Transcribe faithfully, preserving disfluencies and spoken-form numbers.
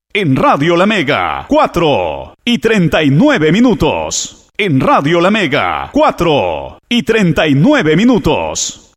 En Radio La Mega, cuatro y treinta y nueve minutos. En Radio La Mega, cuatro y treinta y nueve minutos.